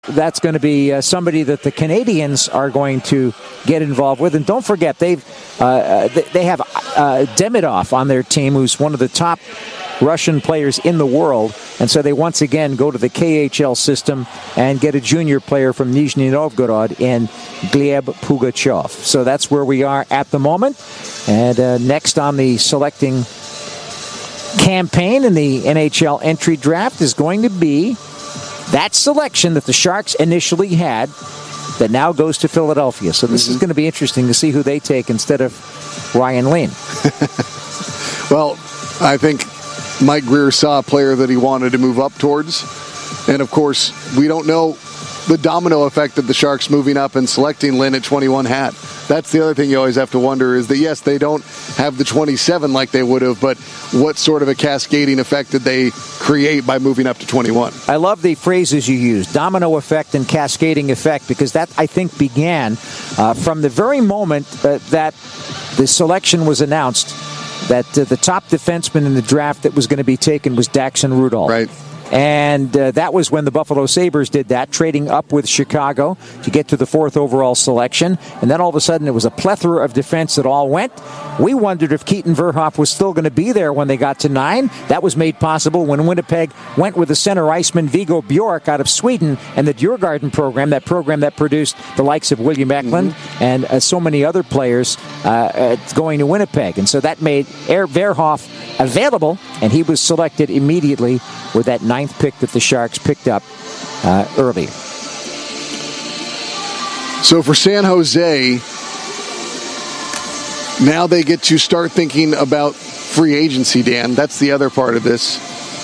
That's going to be somebody that the Canadians are going to get involved with. And don't forget, they have Demidov on their team, who's one of the top Russian players in the world. And so they once again go to the KHL system and get a junior player from Nizhny Novgorod in Gleb Pugachev. So that's where we are at the moment. And next on the selecting campaign in the NHL entry draft is going to be that selection that the Sharks initially had that now goes to Philadelphia. So this is going to be interesting to see who they take instead of Ryan Lean. Well, I think Mike Grier saw a player that he wanted to move up towards. And, of course, we don't know the domino effect that the Sharks moving up and selecting Lynn at 21 had. That's the other thing you always have to wonder is that, yes, they don't have the 27 like they would have, but what sort of a cascading effect did they create by moving up to 21? I love the phrases you use, domino effect and cascading effect, because that, I think, began from the very moment that the selection was announced that the top defenseman in the draft that was going to be taken was Daxon Rudolph. Right. And that was when the Buffalo Sabres did that, trading up with Chicago to get to the 4th overall selection. And then all of a sudden it was a plethora of defense that all went. We wondered if Keaton Verhoff was still going to be there when they got to 9. That was made possible when Winnipeg went with the center iceman Viggo Bjork out of Sweden and the Djurgården program that produced the likes of William Eklund and so many other players going to Winnipeg. And so that made Verhoff available, and he was selected immediately with that 9th pick that the Sharks picked up early. So for San Jose, now they get to start thinking about free agency, Dan. That's the other part of this.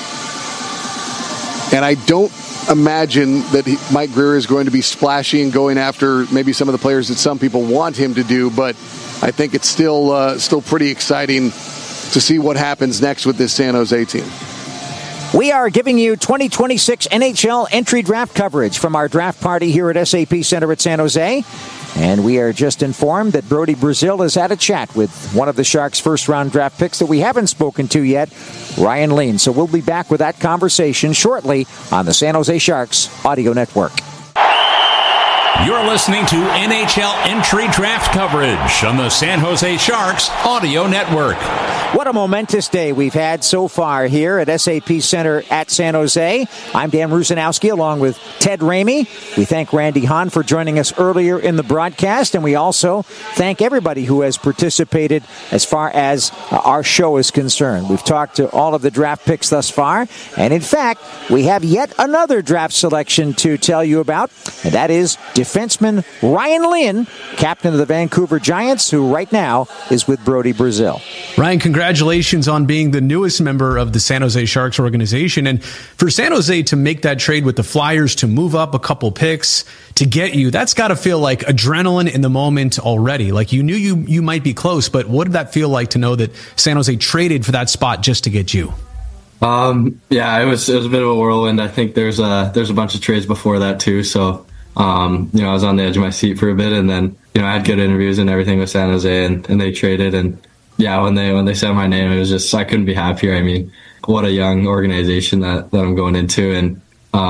And I don't imagine that Mike Grier is going to be splashy and going after maybe some of the players that some people want him to do, but I think it's still pretty exciting to see what happens next with this San Jose team. We are giving you 2026 NHL entry draft coverage from our draft party here at SAP Center at San Jose. And we are just informed that Brody Brazil has had a chat with one of the Sharks' first-round draft picks that we haven't spoken to yet, Ryan Lean. So we'll be back with that conversation shortly on the San Jose Sharks Audio Network. You're listening to NHL entry draft coverage on the San Jose Sharks Audio Network. What a momentous day we've had so far here at SAP Center at San Jose. I'm Dan Rusanowski along with Ted Ramey. We thank Randy Hahn for joining us earlier in the broadcast, and we also thank everybody who has participated as far as our show is concerned. We've talked to all of the draft picks thus far, and in fact, we have yet another draft selection to tell you about, and that is defenseman Ryan Lean, captain of the Vancouver Giants, who right now is with Brody Brazil. Ryan, congratulations on being the newest member of the San Jose Sharks organization. And for San Jose to make that trade with the Flyers to move up a couple picks to get you, that's got to feel like adrenaline in the moment already. Like you knew you might be close, but what did that feel like to know that San Jose traded for that spot just to get you? Yeah, it was a bit of a whirlwind. I think there's a bunch of trades before that too. So, I was on the edge of my seat for a bit, and then, I had good interviews and everything with San Jose, and they traded. And yeah, when they said my name, it was just, I couldn't be happier. I mean, what a young organization that I'm going into. And,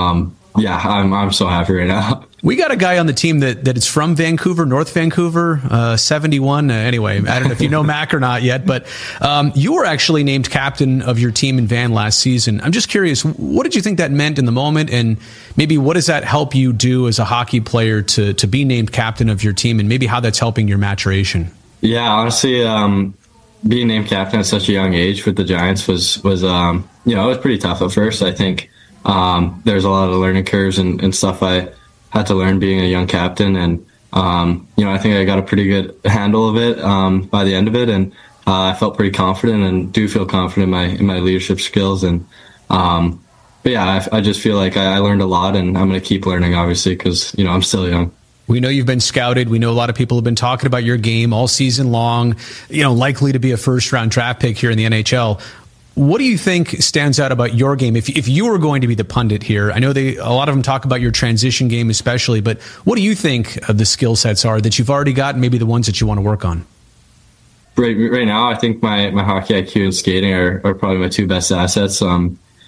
I'm so happy right now. We got a guy on the team that is from Vancouver, North Vancouver, 71. Anyway, I don't know if you know Mac or not yet, but you were actually named captain of your team in Van last season. I'm just curious, what did you think that meant in the moment? And maybe what does that help you do as a hockey player to be named captain of your team, and maybe how that's helping your maturation? Yeah, honestly, being named captain at such a young age with the Giants was it was pretty tough at first. I think there's a lot of learning curves and stuff I had to learn being a young captain, and I think I got a pretty good handle of it by the end of it, and I felt pretty confident and do feel confident in my leadership skills. And but yeah, I just feel like I learned a lot, and I'm going to keep learning, obviously, because I'm still young. We know you've been scouted. We know a lot of people have been talking about your game all season long, likely to be a first-round draft pick here in the NHL. What do you think stands out about your game? If you were going to be the pundit here, I know a lot of them talk about your transition game especially, but what do you think the skill sets are that you've already got, and maybe the ones that you want to work on? Right now, I think my hockey IQ and skating are probably my two best assets.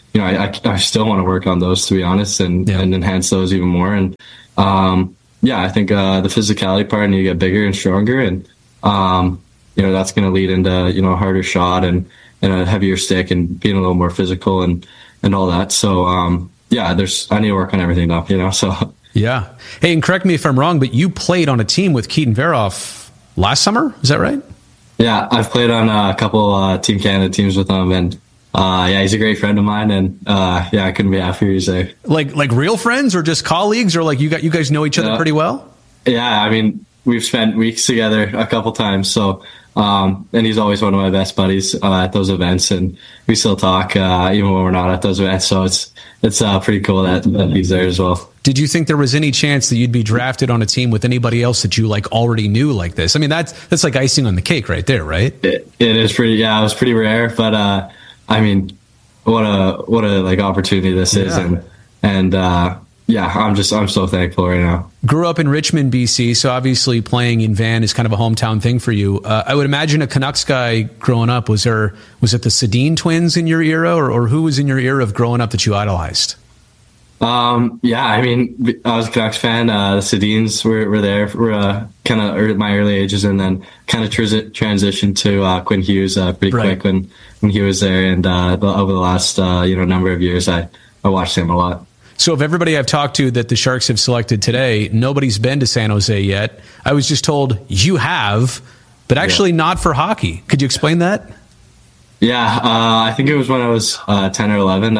I still want to work on those, to be honest, and enhance those even more. And I think the physicality part, I need to get bigger and stronger, and that's going to lead into a harder shot and a heavier stick and being a little more physical and all that. So I need to work on everything now. So yeah. Hey, and correct me if I'm wrong, but you played on a team with Keaton Verhoff last summer. Is that right? Yeah, I've played on a couple Team Canada teams with him, and he's a great friend of mine, and I couldn't be happier he's there. Like real friends, or just colleagues, or like you guys know each other pretty well? Yeah, I mean, we've spent weeks together a couple times, so and he's always one of my best buddies at those events, and we still talk even when we're not at those events. So it's pretty cool that he's there as well. Did you think there was any chance that you'd be drafted on a team with anybody else that you like already knew like this? I mean, that's like icing on the cake right there, right? It is pretty. Yeah, it was pretty rare, but I mean, what a like opportunity this is, and I'm so thankful right now. Grew up in Richmond, BC, so obviously playing in Van is kind of a hometown thing for you. I would imagine a Canucks guy growing up. Was it the Sedin twins in your era, or who was in your era of growing up that you idolized? I mean, I was a Canucks fan. The Sedins were there for kind of my early ages, and then kind of transitioned to Quinn Hughes pretty quick when he was there. And over the last number of years, I watched him a lot. So of everybody I've talked to that the Sharks have selected today, nobody's been to San Jose yet. I was just told you have, but actually not for hockey. Could you explain that? Yeah, I think it was when I was 10 or 11.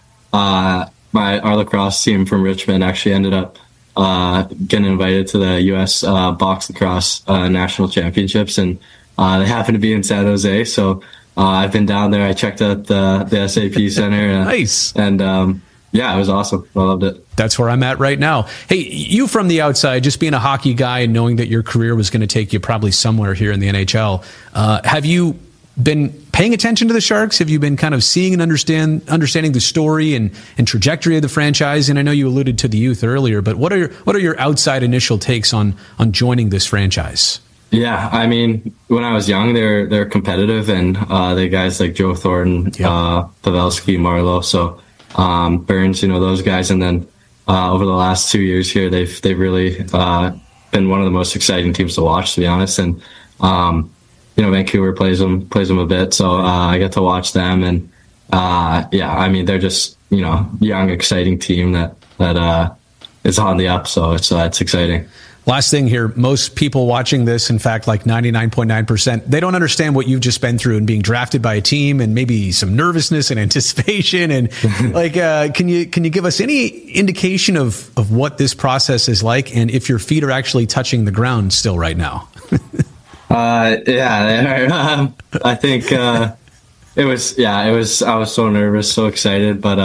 Our lacrosse team from Richmond actually ended up getting invited to the U.S. box lacrosse national championships, and they happened to be in San Jose. So I've been down there. I checked out the SAP Center. Nice. And it was awesome. I loved it. That's where I'm at right now. Hey, you from the outside, just being a hockey guy and knowing that your career was going to take you probably somewhere here in the NHL, have you been paying attention to the Sharks? Have you been kind of seeing and understanding the story and trajectory of the franchise? And I know you alluded to the youth earlier, but what are your outside initial takes on joining this franchise? Yeah, I mean, when I was young, they're competitive, and they guys like Joe Thornton, Pavelski, Marlowe, so Burns, those guys, and then over the last 2 years here, they've really been one of the most exciting teams to watch, to be honest. And Vancouver plays them a bit, so I get to watch them, and I mean, they're just young, exciting team that is on the up, so it's exciting. Last thing here, most people watching this, in fact, like 99.9%, they don't understand what you've just been through and being drafted by a team and maybe some nervousness and anticipation. And can you give us any indication of what this process is like and if your feet are actually touching the ground still right now? I think it was. I was so nervous, so excited, but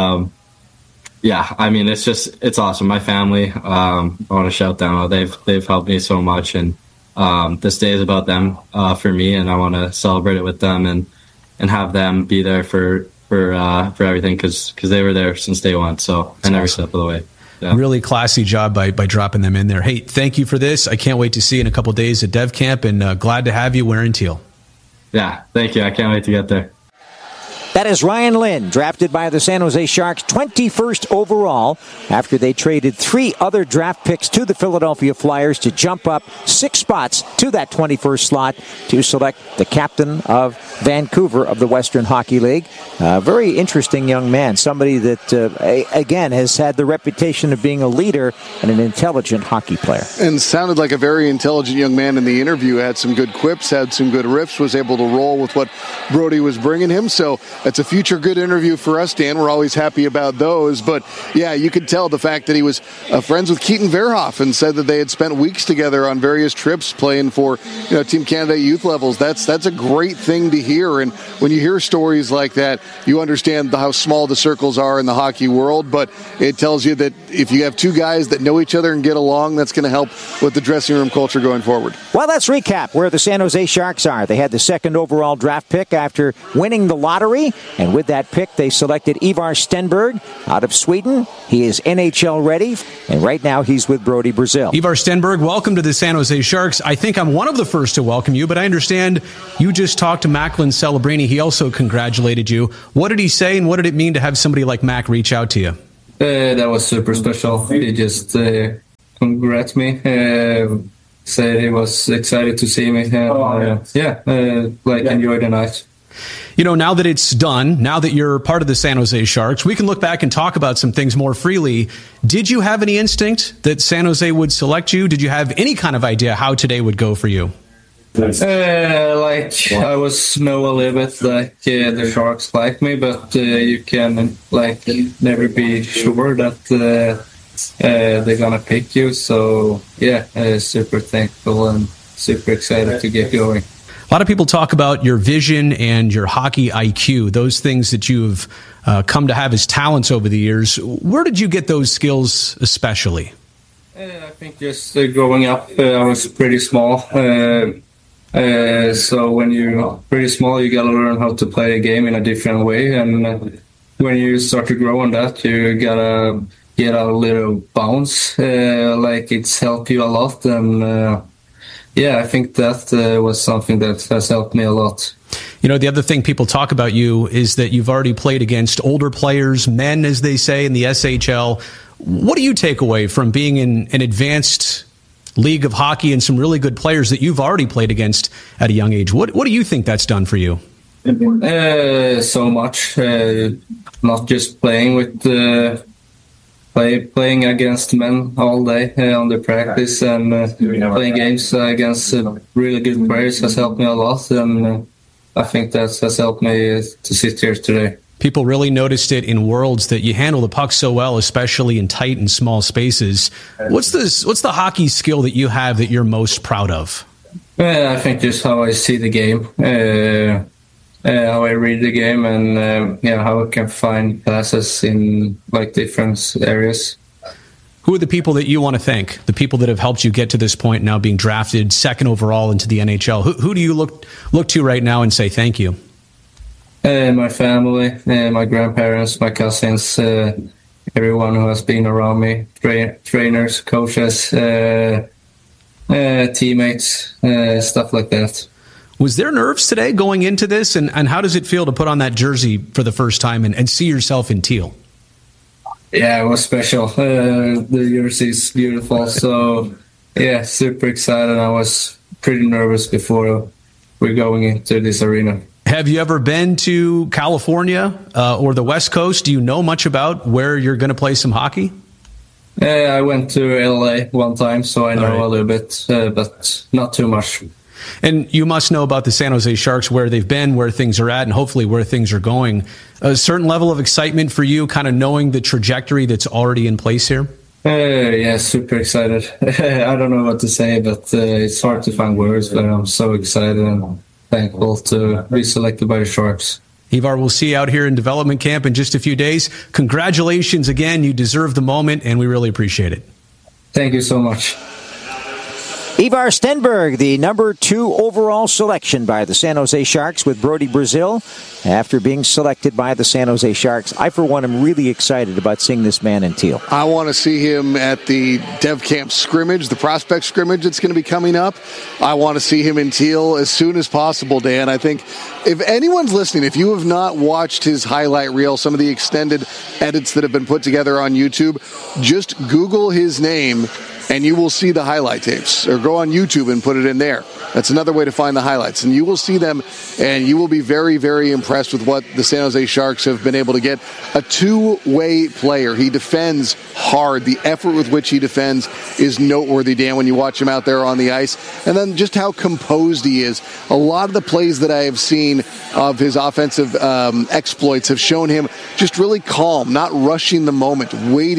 I mean, it's awesome. My family, I want to shout them out. They've helped me so much, and this day is about them for me, and I want to celebrate it with them and have them be there for everything because they were there since day one. So and every step of the way. Yeah. Really classy job by dropping them in there. Hey, thank you for this. I can't wait to see you in a couple of days at Dev Camp, and glad to have you wearing teal. Yeah, thank you. I can't wait to get there. That is Ryan Lynn, drafted by the San Jose Sharks 21st overall after they traded 3 other draft picks to the Philadelphia Flyers to jump up 6 spots to that 21st slot to select the captain of Vancouver of the Western Hockey League. Very interesting young man, somebody that, again, has had the reputation of being a leader and an intelligent hockey player. And sounded like a very intelligent young man in the interview, had some good quips, had some good riffs, was able to roll with what Brody was bringing him. So it's a future good interview for us, Dan. We're always happy about those. But, yeah, you could tell the fact that he was friends with Keaton Verhoff and said that they had spent weeks together on various trips playing for Team Canada youth levels. That's a great thing to hear. And when you hear stories like that, you understand how small the circles are in the hockey world. But it tells you that if you have 2 guys that know each other and get along, that's going to help with the dressing room culture going forward. Well, let's recap where the San Jose Sharks are. They had the 2nd overall draft pick after winning the lottery Brady. And with that pick, they selected Ivar Stenberg out of Sweden. He is NHL ready, and right now he's with Brody Brazil. Ivar Stenberg, welcome to the San Jose Sharks. I think I'm one of the first to welcome you, but I understand you just talked to Macklin Celebrini. He also congratulated you. What did he say, and what did it mean to have somebody like Mac reach out to you? That was super special. He just congrats me. Said he was excited to see me. Enjoy the night. You know, now that it's done, now that you're part of the San Jose Sharks, we can look back and talk about some things more freely. Did you have any instinct that San Jose would select you? Did you have any kind of idea how today would go for you? I was know a little bit the Sharks like me, but you can never be sure that they're gonna pick you. So super thankful and super excited to get going. A lot of people talk about your vision and your hockey IQ, those things that you've come to have as talents over the years. Where did you get those skills especially? I think just growing up, I was pretty small. So when you're pretty small, you got to learn how to play a game in a different way. And when you start to grow on that, you got to get a little bounce. It's helped you a lot. And I think that was something that has helped me a lot. You know, the other thing people talk about you is that you've already played against older players, men, as they say, in the SHL. What do you take away from being in an advanced league of hockey and some really good players that you've already played against at a young age? What do you think that's done for you? So much. Not just playing with playing against men all day on the practice and playing games against really good players has helped me a lot, and I think that has helped me to sit here today. People really noticed it in Worlds that you handle the puck so well, especially in tight and small spaces. What's the hockey skill that you have that you're most proud of? I think just how I see the game, how I read the game, and how I can find passes in different areas. Who are the people that you want to thank? The people that have helped you get to this point, now being drafted second overall into the NHL. Who do you look to right now and say thank you? My family, my grandparents, my cousins, everyone who has been around me, trainers, coaches, teammates, stuff like that. Was there nerves today going into this? And how does it feel to put on that jersey for the first time and see yourself in teal? Yeah, it was special. The jersey is beautiful. So, super excited. I was pretty nervous before we're going into this arena. Have you ever been to California or the West Coast? Do you know much about where you're going to play some hockey? I went to LA one time, so I know a little bit, but not too much. And you must know about the San Jose Sharks, where they've been, where things are at, and hopefully where things are going. A certain level of excitement for you, kind of knowing the trajectory that's already in place here? Super excited. I don't know what to say, but it's hard to find words, but I'm so excited and thankful to be selected by the Sharks. Ivar, we'll see you out here in development camp in just a few days. Congratulations again. You deserve the moment, and we really appreciate it. Thank you so much. Ivar Stenberg, the number 2 overall selection by the San Jose Sharks with Brody Brazil. After being selected by the San Jose Sharks, I, for one, am really excited about seeing this man in teal. I want to see him at the Dev Camp scrimmage, the prospect scrimmage that's going to be coming up. I want to see him in teal as soon as possible, Dan. I think if anyone's listening, if you have not watched his highlight reel, some of the extended edits that have been put together on YouTube, just Google his name and you will see the highlight tapes, or go on YouTube and put it in there. That's another way to find the highlights. And you will see them, and you will be very, very impressed with what the San Jose Sharks have been able to get. A two-way player. He defends hard. The effort with which he defends is noteworthy, Dan, when you watch him out there on the ice. And then just how composed he is. A lot of the plays that I have seen of his offensive exploits have shown him just really calm, not rushing the moment, waiting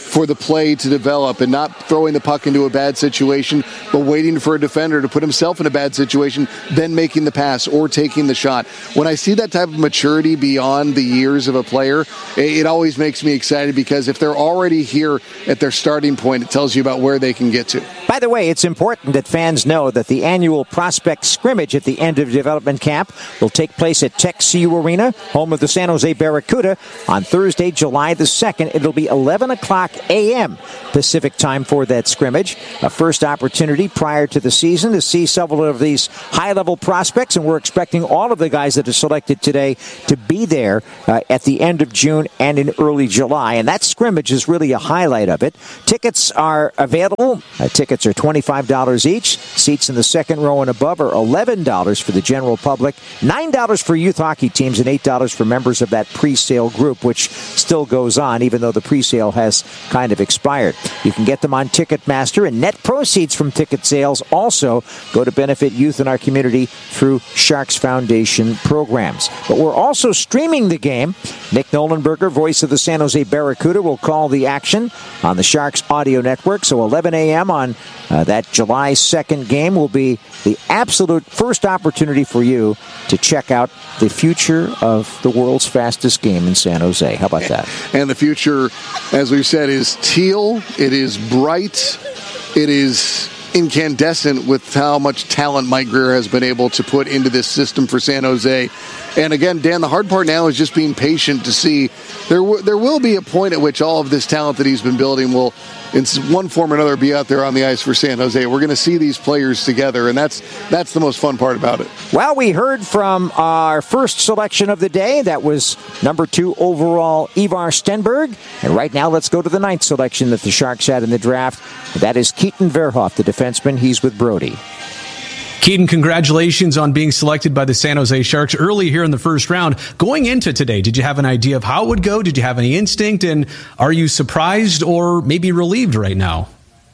for the play to develop and not throwing the puck into a bad situation, but waiting for a defender to put himself in a bad situation, then making the pass or taking the shot. When I see that type of maturity beyond the years of a player, it always makes me excited, because if they're already here at their starting point, it tells you about where they can get to. By the way, it's important that fans know that the annual prospect scrimmage at the end of development camp will take place at TechCU Arena, home of the San Jose Barracuda, on Thursday, July the 2nd. It'll be 11 o'clock a.m. Pacific time for that scrimmage. A first opportunity prior to the season to see several of these high-level prospects, and we're expecting all of the guys that are selected today to be there at the end of June and in early July. And that scrimmage is really a highlight of it. Tickets are available. Tickets are $25 each. Seats in the second row and above are $11 for the general public, $9 for youth hockey teams, and $8 for members of that pre-sale group, which still goes on, even though the pre-sale has kind of expired. You can get them on Ticketmaster, and net proceeds from ticket sales also go to benefit youth in our community through Sharks Foundation programs. But we're also streaming the game. Nick Nolenberger, voice of the San Jose Barracuda, will call the action on the Sharks Audio Network. So 11 a.m. on that July 2nd game will be the absolute first opportunity for you to check out the future of the world's fastest game in San Jose. How about that? And the future, as we've said, is teal. It is bright. It is incandescent with how much talent Mike Grier has been able to put into this system for San Jose. And again, Dan, the hard part now is just being patient to see. There will be a point at which all of this talent that he's been building will, in one form or another, be out there on the ice for San Jose. We're going to see these players together, and that's the most fun part about it. Well, we heard from our first selection of the day. That was number 2 overall, Ivar Stenberg. And right now, let's go to the 9th selection that the Sharks had in the draft. That is Keaton Verhoff, the defenseman. He's with Brody. Keaton, congratulations on being selected by the San Jose Sharks early here in the first round. Going into today, did you have an idea of how it would go? Did you have any instinct? And are you surprised or maybe relieved right now?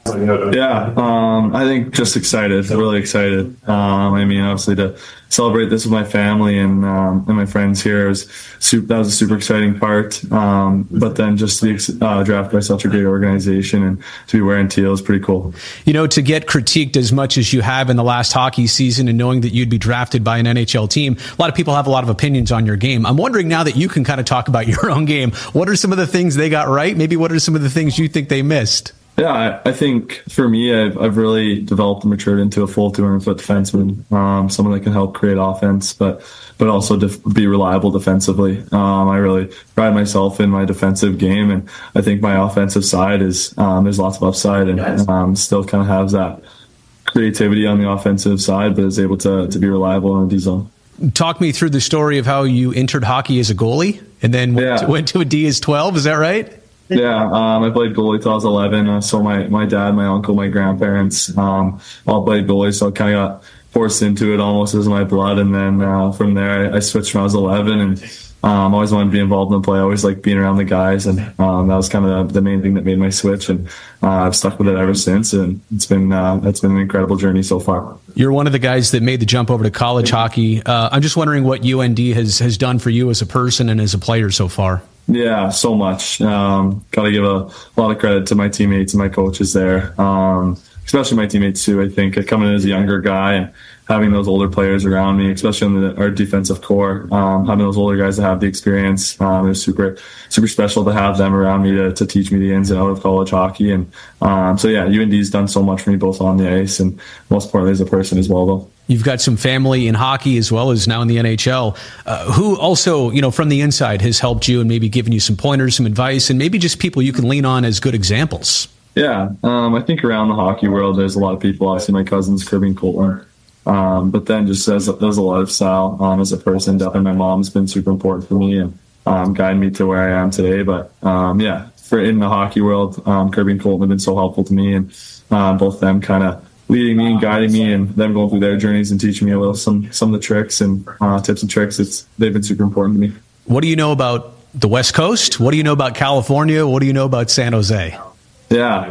Yeah, I think just excited, really excited. I mean, obviously to celebrate this with my family and my friends here that was a super exciting part. But then just to be drafted by such a great organization and to be wearing teal is pretty cool. You know, to get critiqued as much as you have in the last hockey season and knowing that you'd be drafted by an NHL team, a lot of people have a lot of opinions on your game. I'm wondering now that you can kind of talk about your own game, what are some of the things they got right? Maybe what are some of the things you think they missed? Yeah, I think for me, I've really developed and matured into a full 200-foot defenseman, someone that can help create offense, but also be reliable defensively. I really pride myself in my defensive game, and I think my offensive side is there's lots of upside, and still kind of has that creativity on the offensive side, but is able to be reliable in a D zone. Talk me through the story of how you entered hockey as a goalie and then went to a D as 12. Is that right? Yeah, I played goalie till I was 11. So my dad, my uncle, my grandparents all played goalie, so I kind of got forced into it almost as my blood. And then from there, I switched when I was 11, and always wanted to be involved in the play. I always liked being around the guys, and that was kind of the main thing that made my switch. And I've stuck with it ever since, and it's been an incredible journey so far. You're one of the guys that made the jump over to college hockey. I'm just wondering what UND has done for you as a person and as a player so far. Yeah, so much. Got to give a lot of credit to my teammates and my coaches there, especially my teammates too. I think coming in as a younger guy and having those older players around me, especially on our defensive core, having those older guys that have the experience, it was super special to have them around me to teach me the ins and outs of college hockey. And so yeah, UND's done so much for me both on the ice and most importantly as a person as well, though. You've got some family in hockey as well as now in the NHL, who also, from the inside has helped you and maybe given you some pointers, some advice, and maybe just people you can lean on as good examples. Yeah, I think around the hockey world, there's a lot of people. Obviously, my cousins, Kirby and Colton. But then just there's a lot of style as a person. Definitely my mom's been super important for me and guided me to where I am today. But yeah, in the hockey world, Kirby and Colton have been so helpful to me, and both of them kind of leading me and guiding me, and them going through their journeys and teaching me a little some of the tricks and tips and tricks. They've been super important to me. What do you know about the West Coast? What do you know about California? What do you know about San Jose? Yeah,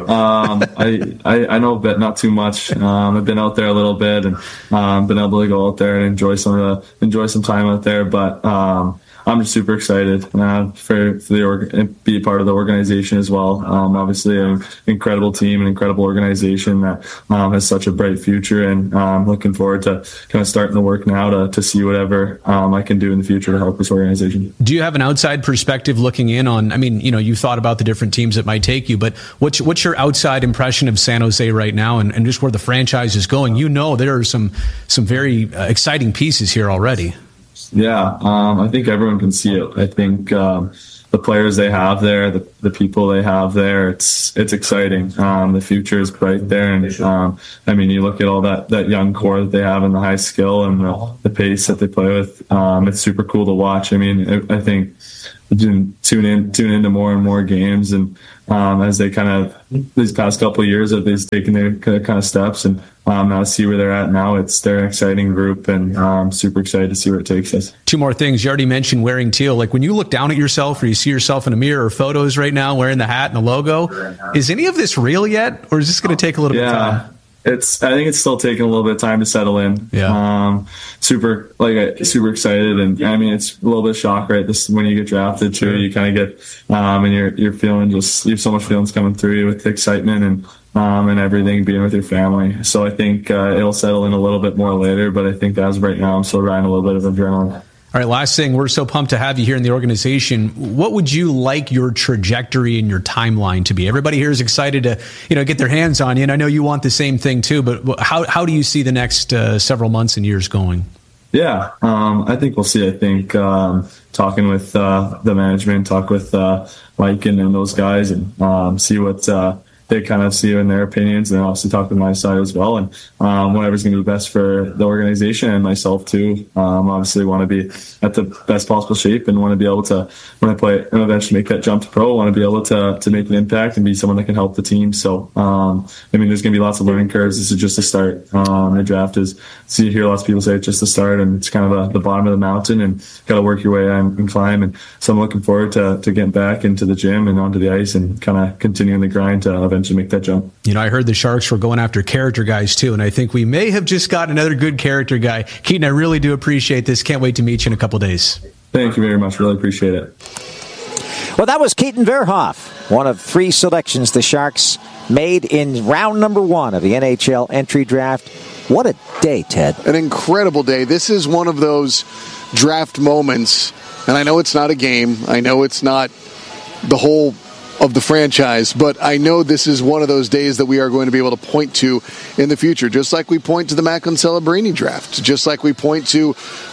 I know, but not too much. I've been out there a little bit and been able to go out there and enjoy some time out there. But I'm just super excited be part of the organization as well. Obviously, an incredible team, an incredible organization that has such a bright future, and I'm looking forward to kind of starting the work now to see whatever I can do in the future to help this organization. Do you have an outside perspective looking in on, I mean, you thought about the different teams that might take you, but what's your outside impression of San Jose right now and just where the franchise is going? There are some very exciting pieces here already. Yeah, I think everyone can see it. I think the players they have there, the people they have there, it's exciting. The future is bright there, and you look at all that young core that they have and the high skill and the pace that they play with. It's super cool to watch. I think tune into more and more games, and as they kind of these past couple of years, they've taken their kind of steps, and now see where they're at now. They're an exciting group, and I'm super excited to see where it takes us. Two more things. You already mentioned wearing teal. Like when you look down at yourself or you see yourself in a mirror or photos right now wearing the hat and the logo, is any of this real yet, or is this going to take a little bit of time? I think it's still taking a little bit of time to settle in. Yeah. Super excited, and it's a little bit of shock, right? This when you get drafted too, you kind of get and you're feeling you have so much feelings coming through you with the excitement and everything, being with your family. So I think it'll settle in a little bit more later, but I think as of right now, I'm still riding a little bit of adrenaline. All right, last thing, we're so pumped to have you here in the organization. What would you like your trajectory and your timeline to be? Everybody here is excited to, get their hands on you, and I know you want the same thing too, but how do you see the next several months and years going? Yeah, I think we'll see. I think talking with the management, talk with Mike and those guys, and see what they kind of see in their opinions, and obviously talk with my side as well, and whatever's going to be best for the organization and myself too. Obviously want to be at the best possible shape, and want to be able to, when I play and eventually make that jump to pro, want to be able to make an impact and be someone that can help the team. So there's going to be lots of learning curves. This is just the start. The draft is, so you hear lots of people say it's just the start, and it's kind of the bottom of the mountain, and got to work your way and climb. And so I'm looking forward to getting back into the gym and onto the ice and kind of continuing the grind to eventually make that jump. I heard the Sharks were going after character guys too, and I think we may have just got another good character guy. Keaton, I really do appreciate this. Can't wait to meet you in a couple days. Thank you very much. Really appreciate it. Well, that was Keaton Verhoff, one of 3 selections the Sharks made in round number 1 of the NHL entry draft. What a day, Ted. An incredible day. This is one of those draft moments, and I know it's not a game. I know it's not the whole of the franchise, but I know this is one of those days that we are going to be able to point to in the future, just like we point to the Macklin Celebrini draft, just like we point to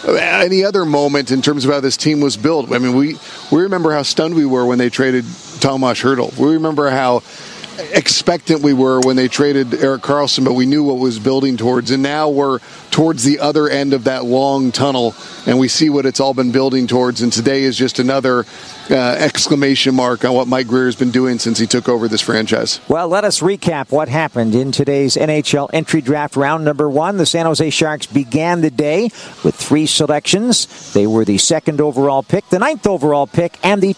any other moment in terms of how this team was built. We remember how stunned we were when they traded Tomas Hertl. We remember how expectant we were when they traded Erik Karlsson, but we knew what was building towards, and now we're towards the other end of that long tunnel, and we see what it's all been building towards, and today is just another exclamation mark on what Mike Grier has been doing since he took over this franchise. Well, let us recap what happened in today's NHL entry draft round number 1. The San Jose Sharks began the day with 3 selections. They were the 2nd overall pick, the 9th overall pick, and the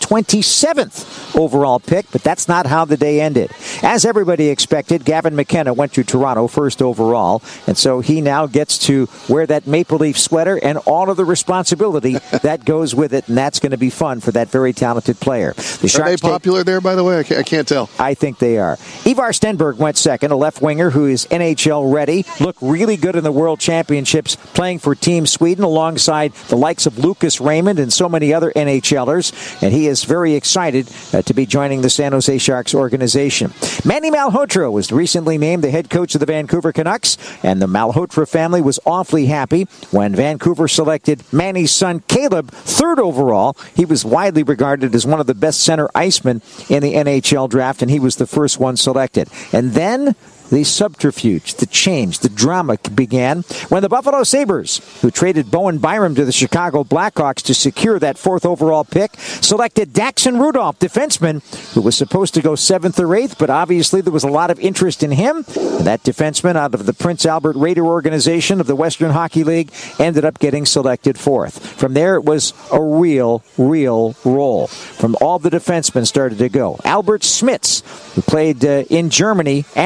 27th overall pick, but that's not how the day ended. As everybody expected, Gavin McKenna went to Toronto 1st overall, and so he now gets to wear that Maple Leaf sweater and all of the responsibility that goes with it, and that's going to be fun for that very talented player. The Sharks, are they popular there, by the way? I can't tell. I think they are. Ivar Stenberg went 2nd, a left winger who is NHL ready, looked really good in the World Championships, playing for Team Sweden alongside the likes of Lucas Raymond and so many other NHLers, and he is very excited to be joining the San Jose Sharks organization. Manny Malhotra was recently named the head coach of the Vancouver Canucks, and the Malhotra family was awfully happy when Vancouver selected Manny's son Caleb 3rd overall. He was widely regarded as one of the best center icemen in the NHL draft, and he was the first one selected. And then the subterfuge, the change, the drama began when the Buffalo Sabres, who traded Bowen Byram to the Chicago Blackhawks to secure that 4th overall pick, selected Daxon Rudolph, defenseman, who was supposed to go 7th or 8th, but obviously there was a lot of interest in him. And that defenseman out of the Prince Albert Raider organization of the Western Hockey League ended up getting selected 4th. From there, it was a real roll. From all the defensemen started to go. Albert Schmitz, who played in Germany and in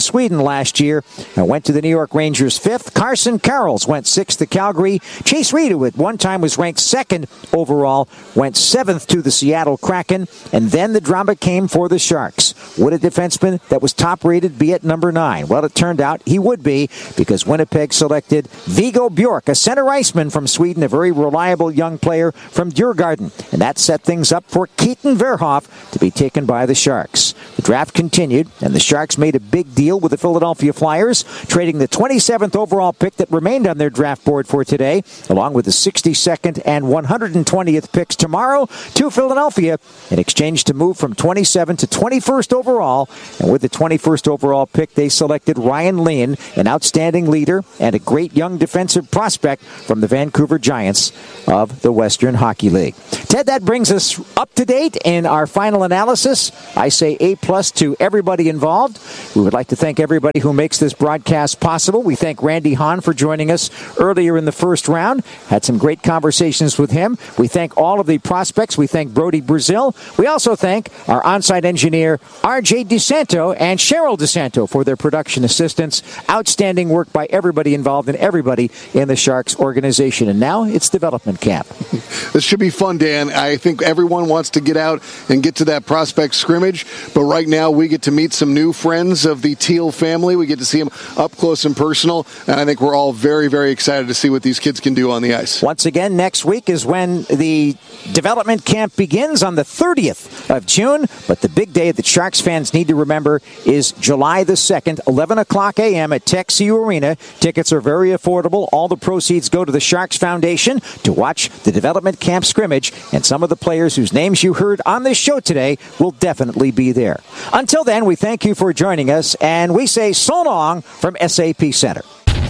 Sweden last year and went to the New York Rangers 5th. Carson Karels went 6th to Calgary. Chase Reed, who at one time was ranked 2nd overall, went 7th to the Seattle Kraken. And then the drama came for the Sharks. Would a defenseman that was top-rated be at number 9? Well, it turned out he would be, because Winnipeg selected Viggo Bjork, a center iceman from Sweden, a very reliable young player from Djurgården. And that set things up for Keaton Verhoff to be taken by the Sharks. The draft continued, and the Sharks made a big deal with the Philadelphia Flyers, trading the 27th overall pick that remained on their draft board for today, along with the 62nd and 120th picks tomorrow, to Philadelphia in exchange to move from 27th to 21st overall. And with the 21st overall pick, they selected Ryan Lean, an outstanding leader and a great young defensive prospect from the Vancouver Giants of the Western Hockey League. Ted, that brings us up to date in our final analysis. I say A+ to everybody involved. We would like to thank everybody who makes this broadcast possible. We thank Randy Hahn for joining us earlier in the first round. Had some great conversations with him. We thank all of the prospects. We thank Brody Brazil. We also thank our on-site engineer, RJ DeSanto and Cheryl DeSanto, for their production assistance. Outstanding work by everybody involved and everybody in the Sharks organization. And now it's development camp. This should be fun, Dan. I think everyone wants to get out and get to that prospect scrimmage, but right now we get to meet some new friends of the Teal family. We get to see them up close and personal, and I think we're all very, very excited to see what these kids can do on the ice. Once again, next week is when the development camp begins on the 30th of June, but the big day that Sharks fans need to remember is July the 2nd, 11 o'clock a.m. at TechCU Arena. Tickets are very affordable. All the proceeds go to the Sharks Foundation to watch the development camp scrimmage, and some of the players whose names you heard on this show today will definitely be there. Until then, we thank you for joining us, and we say so long from SAP Center.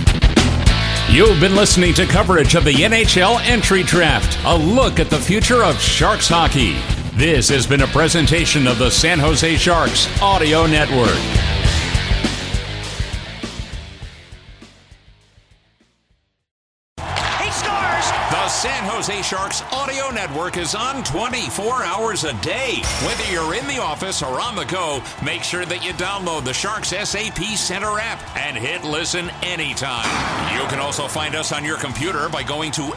You've been listening to coverage of the NHL Entry Draft, a look at the future of Sharks hockey. This has been a presentation of the San Jose Sharks Audio Network. The San Jose Sharks Audio Network is on 24 hours a day. Whether you're in the office or on the go, make sure that you download the Sharks SAP Center app and hit listen anytime. You can also find us on your computer by going to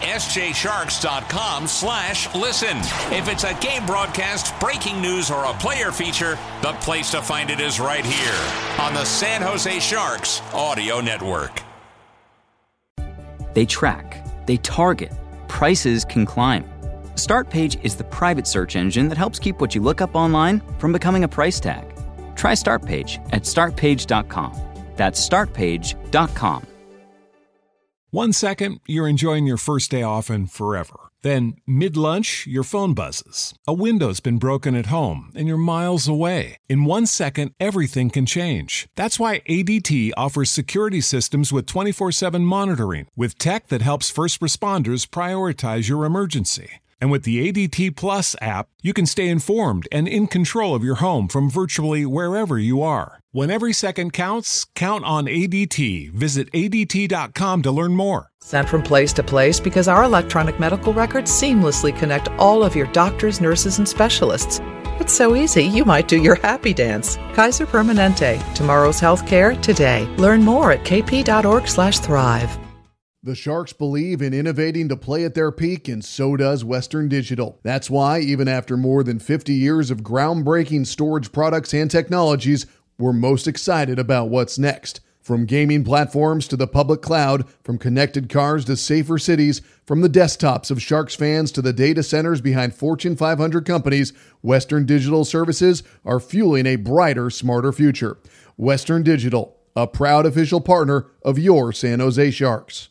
sjsharks.com/listen. If it's a game broadcast, breaking news, or a player feature, the place to find it is right here on the San Jose Sharks Audio Network. They track, they target, prices can climb. StartPage is the private search engine that helps keep what you look up online from becoming a price tag. Try StartPage at startpage.com. That's startpage.com. 1 second, you're enjoying your first day off and forever. Then, mid-lunch, your phone buzzes. A window's been broken at home, and you're miles away. In 1 second, everything can change. That's why ADT offers security systems with 24/7 monitoring, with tech that helps first responders prioritize your emergency. And with the ADT Plus app, you can stay informed and in control of your home from virtually wherever you are. When every second counts, count on ADT. Visit ADT.com to learn more. Sent from place to place because our electronic medical records seamlessly connect all of your doctors, nurses, and specialists. It's so easy, you might do your happy dance. Kaiser Permanente. Tomorrow's healthcare today. Learn more at kp.org/thrive. The Sharks believe in innovating to play at their peak, and so does Western Digital. That's why, even after more than 50 years of groundbreaking storage products and technologies, we're most excited about what's next. From gaming platforms to the public cloud, from connected cars to safer cities, from the desktops of Sharks fans to the data centers behind Fortune 500 companies, Western Digital services are fueling a brighter, smarter future. Western Digital, a proud official partner of your San Jose Sharks.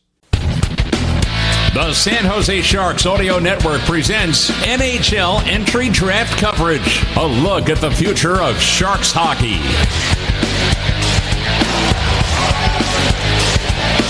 The San Jose Sharks Audio Network presents NHL Entry Draft coverage, a look at the future of Sharks hockey.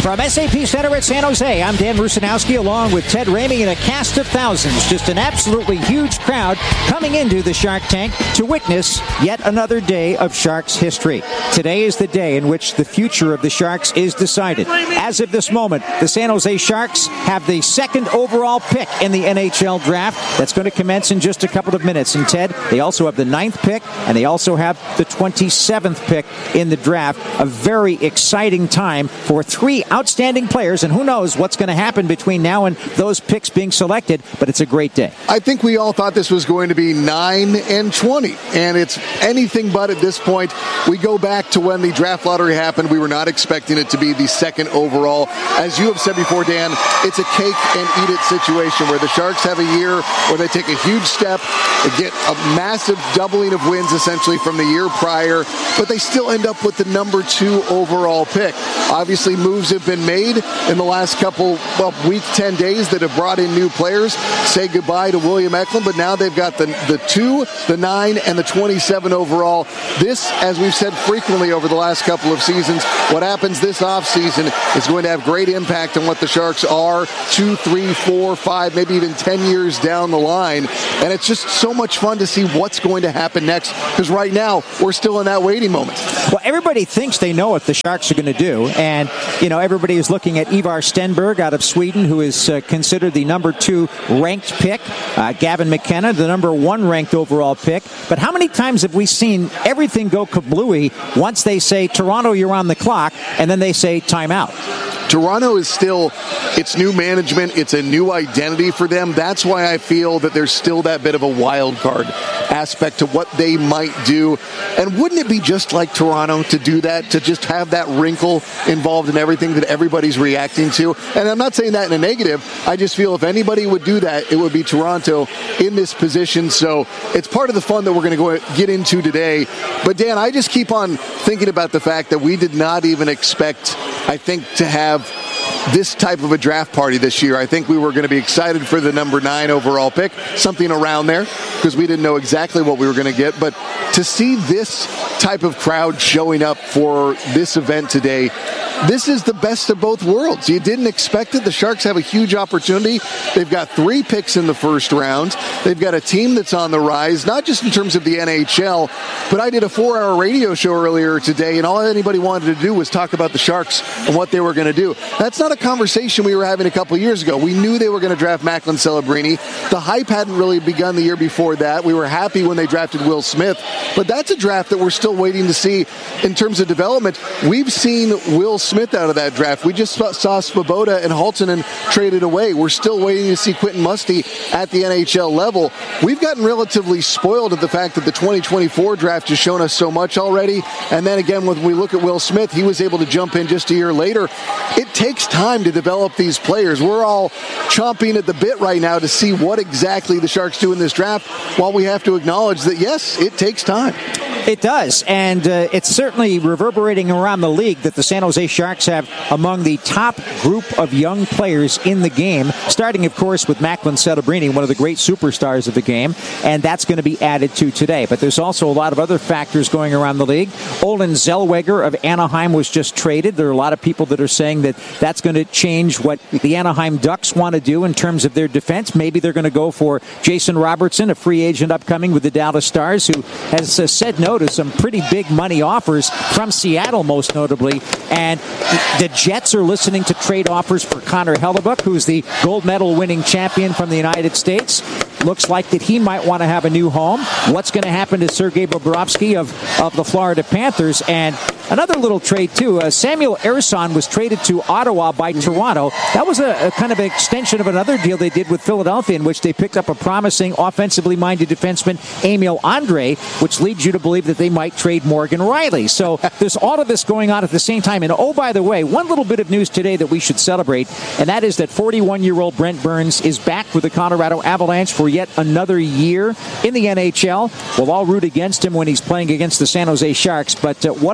From SAP Center at San Jose, I'm Dan Rusanowski along with Ted Ramey and a cast of thousands. Just an absolutely huge crowd coming into the Shark Tank to witness yet another day of Sharks history. Today is the day in which the future of the Sharks is decided. As of this moment, the San Jose Sharks have the second overall pick in the NHL draft. That's going to commence in just a couple of minutes. And Ted, they also have the 9th pick, and they also have the 27th pick in the draft. A very exciting time for three outstanding players, and who knows what's going to happen between now and those picks being selected, but it's a great day. I think we all thought this was going to be 9 and 20, and it's anything but at this point. We go back to when the draft lottery happened. We were not expecting it to be the second overall. As you have said before, Dan, it's a cake and eat it situation where the Sharks have a year where they take a huge step, they get a massive doubling of wins essentially from the year prior, but they still end up with the number 2 overall pick. Obviously, moves have been made in the last couple, week, 10 days that have brought in new players. Say goodbye to William Eklund, but now they've got the 2, the 9, and the 27 overall. This, as we've said frequently over the last couple of seasons, what happens this offseason is going to have great impact on what the Sharks are 2, 3, 4, 5, maybe even 10 years down the line. And it's just so much fun to see what's going to happen next, because right now we're still in that waiting moment. Well, everybody thinks they know what the Sharks are going to do, and everybody is looking at Ivar Stenberg out of Sweden, who is considered the number 2 ranked pick. Gavin McKenna, the number 1 ranked overall pick. But how many times have we seen everything go kablooey once they say, Toronto, you're on the clock, and then they say timeout? Toronto is still, it's new management, it's a new identity for them. That's why I feel that there's still that bit of a wild card aspect to what they might do. And wouldn't it be just like Toronto to do that, to just have that wrinkle involved in everything that everybody's reacting to? And I'm not saying that in a negative. I just feel if anybody would do that, it would be Toronto in this position. So it's part of the fun that we're going to go get into today. But Dan, I just keep on thinking about the fact that we did not even expect, I think, to have this type of a draft party this year. I think we were going to be excited for the number 9 overall pick, something around there, because we didn't know exactly what we were going to get. But to see this type of crowd showing up for this event today, this is the best of both worlds. You didn't expect it. The Sharks have a huge opportunity. They've got 3 picks in the first round. They've got a team that's on the rise, not just in terms of the NHL, but I did a 4-hour radio show earlier today, and all anybody wanted to do was talk about the Sharks and what they were going to do. That's not a conversation we were having a couple years ago. We knew they were going to draft Macklin Celebrini. The hype hadn't really begun the year before that. We were happy when they drafted Will Smith, but that's a draft that we're still waiting to see in terms of development. We've seen Will Smith out of that draft. We just saw Svoboda and Halttunen traded away. We're still waiting to see Quentin Musty at the NHL level. We've gotten relatively spoiled at the fact that the 2024 draft has shown us so much already. And then again, when we look at Will Smith, he was able to jump in just a year later. It takes time to develop these players. We're all chomping at the bit right now to see what exactly the Sharks do in this draft, while we have to acknowledge that, yes, it takes time. It does, and it's certainly reverberating around the league that the San Jose Sharks have among the top group of young players in the game, starting, of course, with Macklin Celebrini, one of the great superstars of the game, and that's going to be added to today. But there's also a lot of other factors going around the league. Olen Zellweger of Anaheim was just traded. There are a lot of people that are saying that that's going to change what the Anaheim Ducks want to do in terms of their defense. Maybe they're going to go for Jason Robertson, a free agent upcoming with the Dallas Stars, who has said no to some pretty big money offers from Seattle, most notably. And the Jets are listening to trade offers for Connor Hellebuyck, who's the gold medal winning champion from the United States. Looks like that he might want to have a new home. What's going to happen to Sergei Bobrovsky of the Florida Panthers? And another little trade, too. Samuel Ersson was traded to Ottawa by Toronto. That was a kind of an extension of another deal they did with Philadelphia, in which they picked up a promising offensively minded defenseman, Emil Andre, which leads you to believe that they might trade Morgan Riley. So there's all of this going on at the same time. And oh, by the way, one little bit of news today that we should celebrate, and that is that 41-year-old Brent Burns is back with the Colorado Avalanche for yet another year in the NHL. We'll all root against him when he's playing against the San Jose Sharks, but what a career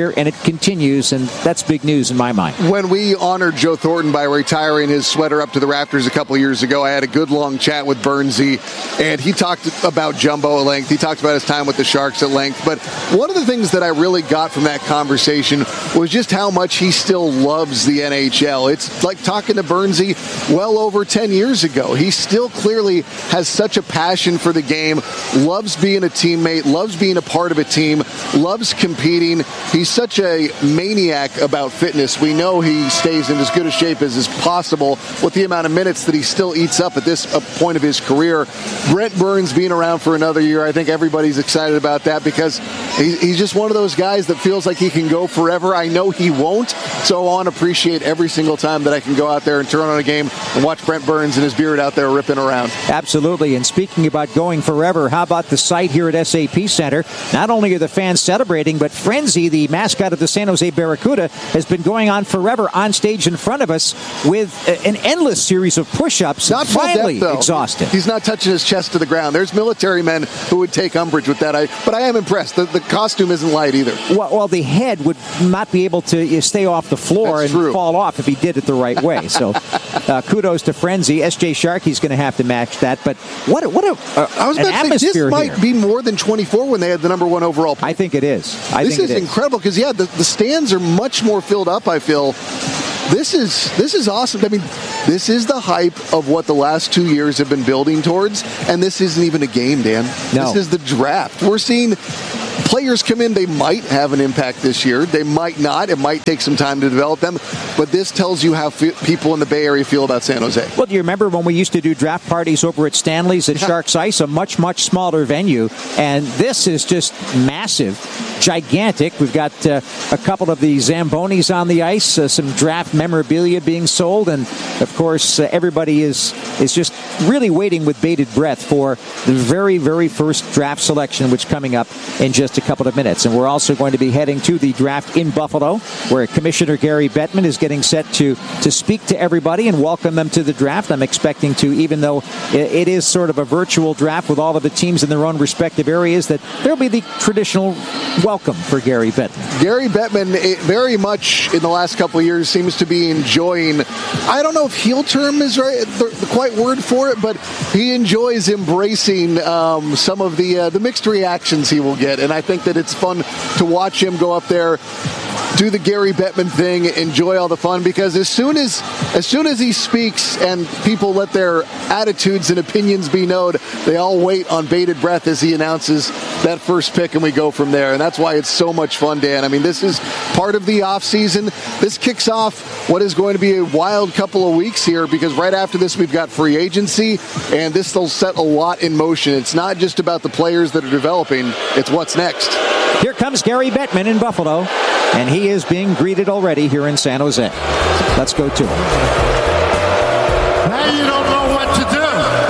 career, and it continues, and that's big news in my mind. When we honored Joe Thornton by retiring his sweater up to the rafters a couple of years ago, I had a good long chat with Burnsy, and he talked about Jumbo at length. He talked about his time with the Sharks at length. But one of the things that I really got from that conversation was just how much he still loves the NHL. It's like talking to Burnsy well over 10 years ago. He still clearly has such a passion for the game, loves being a teammate, loves being a part of a team, loves competing. He's such a maniac about fitness. We know he stays in as good a shape as is possible with the amount of minutes that he still eats up at this point of his career. Brent Burns being around for another year, I think everybody's excited about that because he's just one of those guys that feels like he can go forever. I know he won't, so I want to appreciate every single time that I can go out there and turn on a game and watch Brent Burns and his beard out there ripping around. Absolutely. And speaking about going forever, how about the site here at SAP Center? Not only are the fans celebrating, but Frenzy, the mascot of the San Jose Barracuda, has been going on forever on stage in front of us with an endless series of push-ups. Not finally depth, exhausted. He's not touching his chest to the ground. There's military men who would take umbrage with that. But I am impressed. The costume isn't light either. Well, the head would not be able to stay off the floor and fall off if he did it the right way. So kudos to Frenzy. SJ Sharkey's going to have to match that. But what I was an about to atmosphere say, this might here. Be more than 24 when they had the number one overall pick. I think it is. This is incredible because, the stands are much more filled up, I feel. This is awesome. I mean, this is the hype of what the last 2 years have been building towards, and this isn't even a game, Dan. No. This is the draft. We're seeing players come in. They might have an impact this year. They might not. It might take some time to develop them, but this tells you how people in the Bay Area feel about San Jose. Well, do you remember when we used to do draft parties over at Stanley's at Sharks Ice, a much, much smaller venue, and this is just massive, gigantic. We've got a couple of the Zambonis on the ice, some draft memorabilia being sold, and of course everybody is just really waiting with bated breath for the very, very first draft selection, which coming up in just a couple of minutes. And we're also going to be heading to the draft in Buffalo, where Commissioner Gary Bettman is getting set to speak to everybody and welcome them to the draft. I'm expecting to, even though it is sort of a virtual draft with all of the teams in their own respective areas, that there'll be the traditional welcome for Gary Bettman. Gary Bettman, very much in the last couple of years, seems to be enjoying, I don't know if heel term is right, the quite word for it, but he enjoys embracing some of the mixed reactions he will get. And I think that it's fun to watch him go up there, do the Gary Bettman thing, enjoy all the fun, because as soon as he speaks and people let their attitudes and opinions be known, they all wait on bated breath as he announces that first pick, and we go from there. And that's why it's so much fun, Dan. I mean, this is part of the offseason. This kicks off what is going to be a wild couple of weeks here, because right after this we've got free agency, and this will set a lot in motion. It's not just about the players that are developing, it's what's next. Here comes Gary Bettman in Buffalo, and he is being greeted already here in San Jose. Let's go to him. Now you don't know what to do.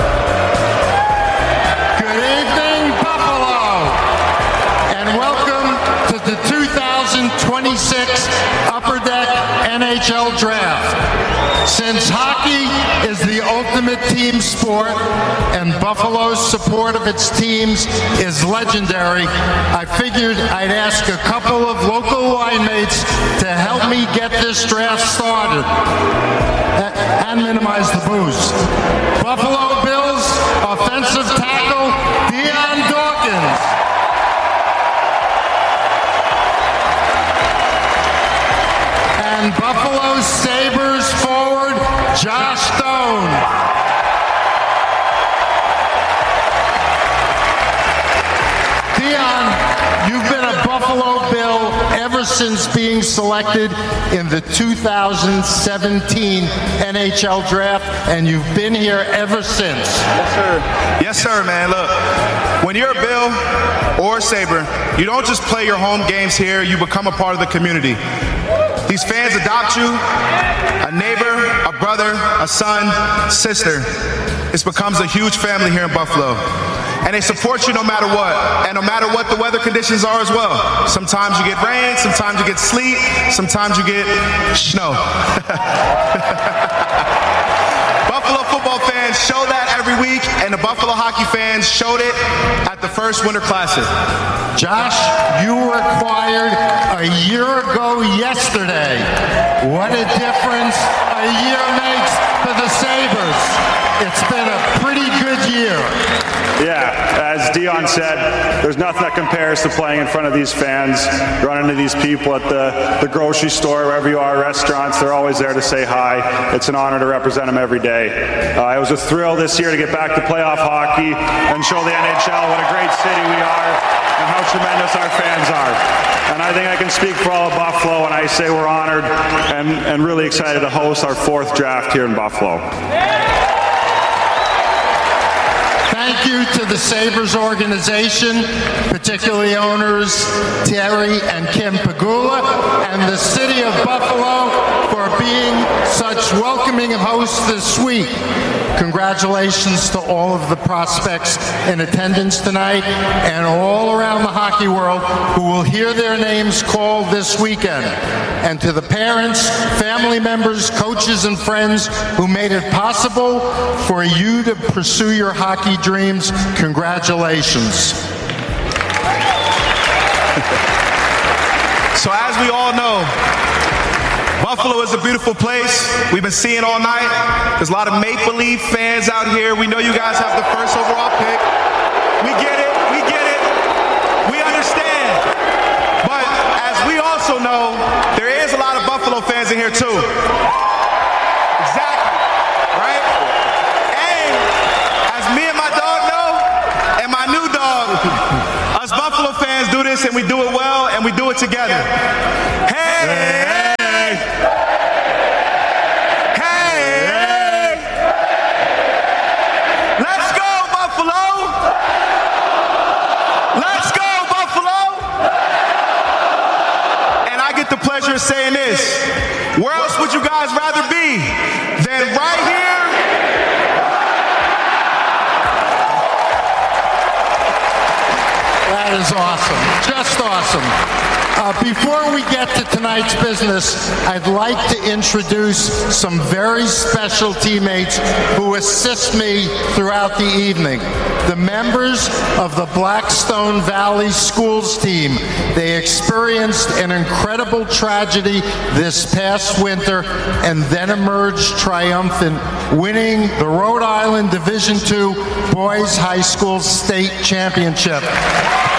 Good evening, Buffalo, and welcome to the 2026 Upper Deck NHL Draft. Since hockey is the ultimate team sport and Buffalo's support of its teams is legendary, I figured I'd ask a couple of local winemates to help me get this draft started and minimize the booze. Buffalo Bills offensive tackle Dion Dawkins. And Buffalo Sabres forward Josh Stone. Dion, you've been a Buffalo Bill ever since being selected in the 2017 NHL Draft, and you've been here ever since. Yes, sir. Yes, sir, man. Look, when you're a Bill or a Sabre, you don't just play your home games here, you become a part of the community. These fans adopt you, a neighbor, a brother, a son, sister. It becomes a huge family here in Buffalo. And they support you no matter what, and no matter what the weather conditions are as well. Sometimes you get rain, sometimes you get sleet, sometimes you get snow. Buffalo football fans show that every every week, and the Buffalo hockey fans showed it at the first Winter Classic. Josh, you were acquired a year ago yesterday. What a difference a year makes for the Sabres. It's been a pretty good year. Yeah, as Dion said, there's nothing that compares to playing in front of these fans, running into these people at the grocery store, wherever you are, restaurants. They're always there to say hi. It's an honor to represent them every day. It was a thrill this year to get back to playoff hockey and show the NHL what a great city we are and how tremendous our fans are. And I think I can speak for all of Buffalo when I say we're honored and really excited to host our 4th draft here in Buffalo. Thank you to the Sabres organization, particularly owners Terry and Kim Pagula, and the city of Buffalo for being such welcoming hosts this week. Congratulations to all of the prospects in attendance tonight and all around the hockey world who will hear their names called this weekend. And to the parents, family members, coaches, and friends who made it possible for you to pursue your hockey dreams, congratulations. So as we all know, Buffalo is a beautiful place. We've been seeing all night. There's a lot of make-believe fans out here. We know you guys have the first overall pick. We get it. We get it. We understand. But as we also know, there is a lot of Buffalo fans in here too. Exactly. Right? And as me and my dog know, and my new dog, us Buffalo fans do this and we do it well and we do it together. Hey! Saying this, where else would you guys rather be than right here? That is awesome, just awesome. Before we get to tonight's business, I'd like to introduce some very special teammates who assist me throughout the evening. The members of the Blackstone Valley Schools team. They experienced an incredible tragedy this past winter and then emerged triumphant, winning the Rhode Island Division II Boys High School State Championship.